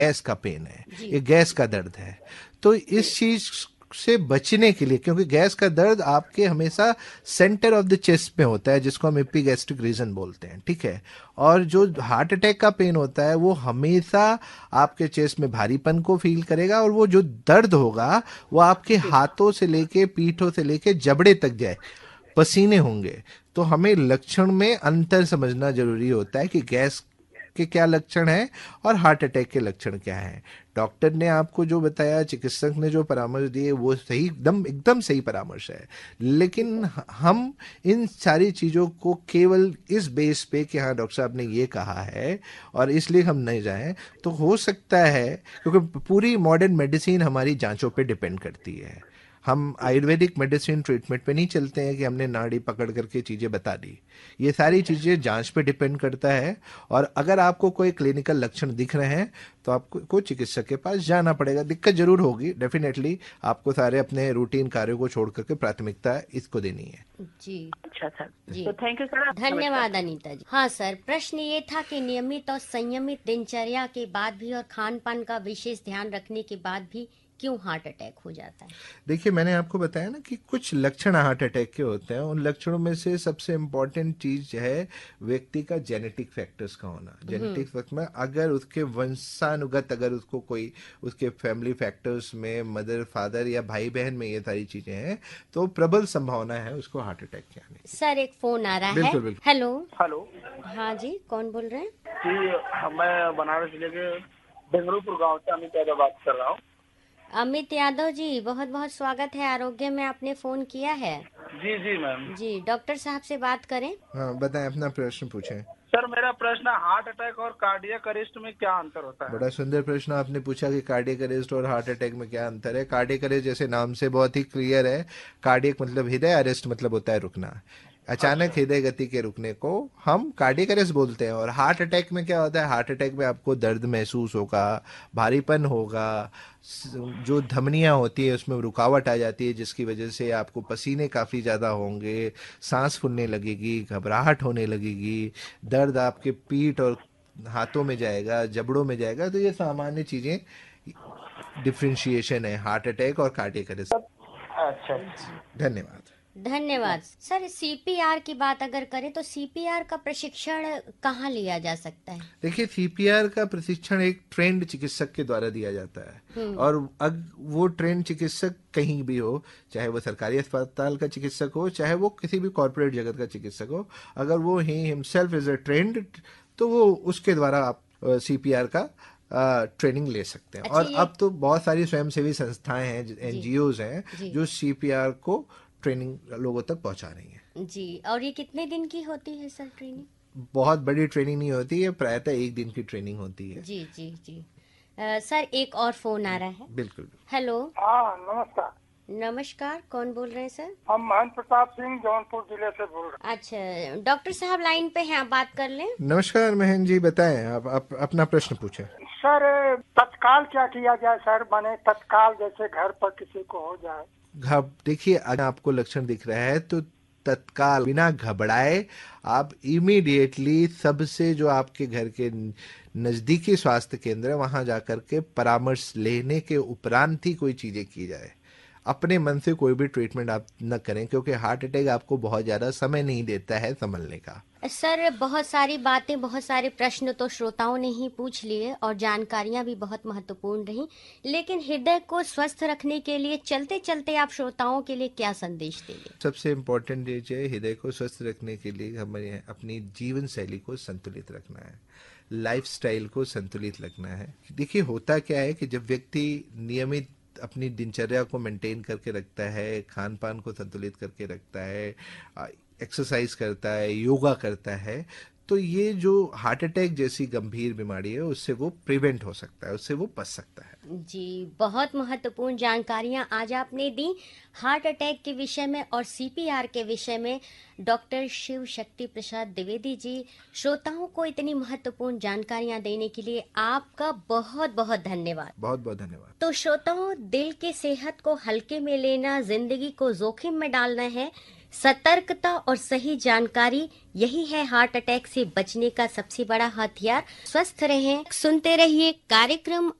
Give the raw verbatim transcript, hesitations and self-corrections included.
Gas का pen है, ये गैस का दर्द है। तो इस चीज से बचने के लिए, क्योंकि गैस का दर्द आपके हमेशा सेंटर ऑफ द चेस्ट में होता है, जिसको हम एपिगैस्ट्रिक रीजन बोलते हैं, ठीक है। और जो हार्ट अटैक का पेन होता है वो हमेशा आपके चेस्ट में भारीपन को फील करेगा, और वो जो दर्द होगा वो आपके हाथों से लेके, पीठों से लेके जबड़े तक जाए, पसीने होंगे। तो हमें लक्षण में अंतर समझना जरूरी होता है कि गैस के क्या लक्षण हैं और हार्ट अटैक के लक्षण क्या हैं। डॉक्टर ने आपको जो बताया, चिकित्सक ने जो परामर्श दिए, वो सही, एकदम एकदम सही परामर्श है। लेकिन हम इन सारी चीज़ों को केवल इस बेस पे कि हाँ डॉक्टर साहब ने ये कहा है और इसलिए हम नहीं जाएं, तो हो सकता है, क्योंकि पूरी मॉडर्न मेडिसिन हमारी जांचों पे डिपेंड करती है। हम आयुर्वेदिक मेडिसिन ट्रीटमेंट पे नहीं चलते हैं कि हमने नाड़ी पकड़ करके चीज़ें बता दी। ये सारी चीज़ें जांच पे डिपेंड करता है, और अगर आपको कोई क्लिनिकल लक्षण दिख रहे हैं तो आपको को चिकित्सक के पास जाना पड़ेगा। दिक्कत जरूर होगी, डेफिनेटली आपको सारे अपने रूटीन कार्यों को छोड़ करके प्राथमिकता इसको देनी है। जी अच्छा सर जी, तो थैंक यू सर। धन्यवाद अनीता जी। हाँ सर, प्रश्न ये था कि नियमित और संयमित दिनचर्या के बाद भी और खान पान का विशेष ध्यान रखने के बाद भी क्यों हार्ट अटैक हो जाता है? देखिए, मैंने आपको बताया ना कि कुछ लक्षण हार्ट अटैक के होते हैं। उन लक्षणों में से सबसे इम्पोर्टेंट चीज है व्यक्ति का जेनेटिक फैक्टर्स का होना। जेनेटिक फैक्टर में अगर उसके वंशानुगत, अगर उसको कोई उसके फैमिली फैक्टर्स में मदर फादर या भाई बहन में ये सारी चीजें हैं, तो प्रबल संभावना है उसको हार्ट अटैक के आने की। सर एक फोन आ रहा बिल्कुल, है। बिल्कुल। हेलो। हेलो हाँ जी, कौन बोल रहे हैं? जी, मैं बनारस जिले के डंगरूपुर गांव से अमित यादव बात कर रहा हूँ। अमित यादव जी, बहुत बहुत स्वागत है आरोग्य में, आपने फोन किया है। जी जी मैम। जी, डॉक्टर साहब से बात करें। हाँ, बताएं, अपना प्रश्न पूछें। सर मेरा प्रश्न, हार्ट अटैक और कार्डियक अरेस्ट में क्या अंतर होता है? बड़ा सुंदर प्रश्न आपने पूछा कि कार्डियक अरेस्ट और हार्ट अटैक में क्या अंतर है। कार्डियक अरेस्ट जैसे नाम से बहुत ही क्लियर है। कार्डियक मतलब हृदय, अरेस्ट मतलब होता है रुकना, अचानक हृदय गति के रुकने को हम कार्डियक अरेस्ट बोलते हैं। और हार्ट अटैक में क्या होता है, हार्ट अटैक में आपको दर्द महसूस होगा, भारीपन होगा, जो धमनियां होती है उसमें रुकावट आ जाती है, जिसकी वजह से आपको पसीने काफ़ी ज़्यादा होंगे, सांस फूलने लगेगी, घबराहट होने लगेगी, दर्द आपके पीठ और हाथों में जाएगा, जबड़ों में जाएगा। तो ये सामान्य चीजें, डिफरेंशिएशन है हार्ट अटैक और कार्डियक अरेस्ट। अच्छा, धन्यवाद। धन्यवाद सर। सीपीआर की बात अगर करें तो सीपीआर का प्रशिक्षण कहाँ लिया जा सकता है? देखिए, सीपीआर का प्रशिक्षण एक ट्रेंड चिकित्सक के द्वारा दिया जाता है, और अग वो ट्रेंड चिकित्सक कहीं भी हो, चाहे वो सरकारी अस्पताल का चिकित्सक हो, चाहे वो किसी भी कॉर्पोरेट जगत का चिकित्सक हो, अगर वो he himself is a trend, तो वो उसके द्वारा आप सीपीआर का ट्रेनिंग ले सकते हैं। अच्छा, और ये- अब तो बहुत सारी स्वयंसेवी संस्थाएं हैं, एनजीओज हैं, जी। जो सीपीआर को ट्रेनिंग लोगों तक पहुंचा रही हैं। जी, और ये कितने दिन की होती है सर ट्रेनिंग? बहुत बड़ी ट्रेनिंग नहीं होती है, प्रायतः एक दिन की ट्रेनिंग होती है। जी जी जी। अ, सर एक और फोन आ रहा है। बिल्कुल। हेलो। हाँ नमस्कार। नमस्कार, कौन बोल रहे हैं सर? हम महेंद्र प्रताप सिंह जौनपुर जिले से बोल रहे हैं। अच्छा, डॉक्टर साहब लाइन पे हैं, आप बात कर लें। नमस्कार महेंद्र जी, बताएं, आप, आप अपना प्रश्न पूछें। सर तत्काल क्या किया जाए सर, माने तत्काल जैसे घर पर किसी को हो जाए? घब देखिए, अगर आपको लक्षण दिख रहा है तो तत्काल बिना घबराए आप इमीडिएटली सबसे जो आपके घर के नजदीकी स्वास्थ्य केंद्र है वहां जाकर के परामर्श लेने के उपरांत ही कोई चीजें की जाए। अपने मन से कोई भी ट्रीटमेंट आप न करें, क्योंकि हार्ट अटैक आपको बहुत ज्यादा समय नहीं देता है संभलने का। सर बहुत सारी बातें, बहुत सारे प्रश्न तो श्रोताओं ने ही पूछ लिए और जानकारियां भी बहुत महत्वपूर्ण रही, लेकिन हृदय को स्वस्थ रखने के लिए चलते चलते आप श्रोताओं के लिए क्या संदेश देंगे? सबसे इम्पोर्टेंट चीज है, हृदय को स्वस्थ रखने के लिए हमें अपनी जीवन शैली को संतुलित रखना है, लाइफस्टाइल को संतुलित रखना है। देखिए, होता क्या है कि जब व्यक्ति नियमित अपनी दिनचर्या को मेंटेन करके रखता है, खान पान को संतुलित करके रखता है, एक्सरसाइज करता है, योगा करता है, तो ये जो हार्ट अटैक जैसी गंभीर बीमारी है उससे वो प्रिवेंट हो सकता है, उससे वो बच सकता है। जी, बहुत महत्वपूर्ण जानकारियां आज आपने दी हार्ट अटैक के विषय में और सीपीआर के विषय में। डॉक्टर शिव शक्ति प्रसाद द्विवेदी जी, श्रोताओं को इतनी महत्वपूर्ण जानकारियां देने के लिए आपका बहुत बहुत धन्यवाद। बहुत बहुत धन्यवाद। तो श्रोताओं, दिल की सेहत को हल्के में लेना, जिंदगी को जोखिम में डालना है, सतर्कता और सही जानकारी यही है हार्ट अटैक से बचने का सबसे बड़ा हथियार। स्वस्थ रहें, सुनते रहिए कार्यक्रम